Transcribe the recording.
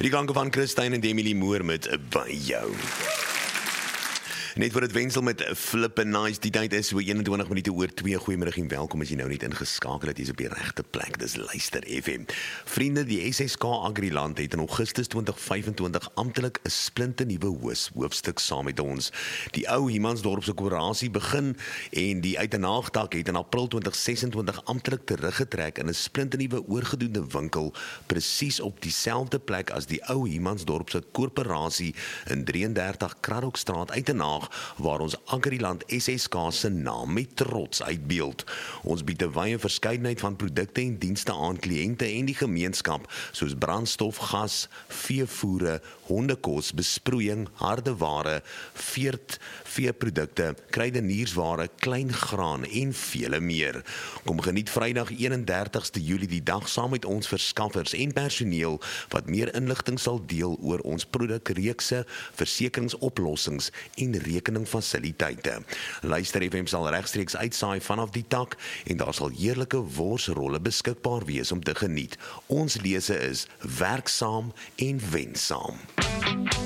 Die klanke van Christine en Emily Moore met By Jou. Net voor het wensel met Flippin' Nice, die tyd is so 21 minute oor 2. Goeiemiddag en welkom as jy nou net ingeskakel het, jy is op die regte plek, dis Luister FM. Vriende, die SSK Agriland het in Augustus 2025 amptelik 'n splinternuwe hoofstuk saam met ons. Die ou Humansdorpse koöperasie begin en die Uitenaagtak het in April 2026 amptelik teruggetrek in 'n splinternuwe oorgedoende winkel presies op dieselfde plek as die ou Humansdorpse koöperasie in 33 Kraddockstraat Uitenaag, waar ons Agriland SSK se naam met trots uitbeeld. Ons bied 'n wye verskeidenheid van produkte en dienste aan kliënte en die gemeenskap, soos brandstof, gas, veevoere, hondekos, besproeiing, hardeware, veeprodukte, kruideniersware, klein graan en vele meer. Kom geniet Vrydag 31ste Julie die dag saam met ons verskaffers en personeel wat meer inligting sal deel oor ons produkreekse, versekeringsoplossings en rekeningfasiliteite. Luister FM sal regstreeks uitsaai vanaf die tak en daar sal heerlike worsrolle beskikbaar wees om te geniet. Ons lese is werksaam en wensaam.